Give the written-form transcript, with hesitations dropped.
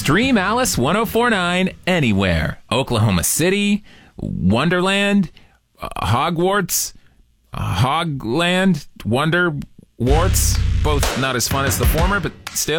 Stream Alice 1049 anywhere. Oklahoma City, Wonderland, Hogwarts, Hogland, Wonder Warts. Both not as fun as the former, but still.